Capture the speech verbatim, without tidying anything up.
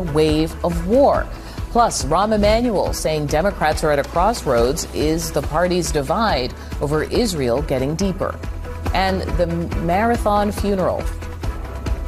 wave of war. Plus, Rahm Emanuel saying Democrats are at a crossroads. Is the party's divide over Israel getting deeper? And the marathon funeral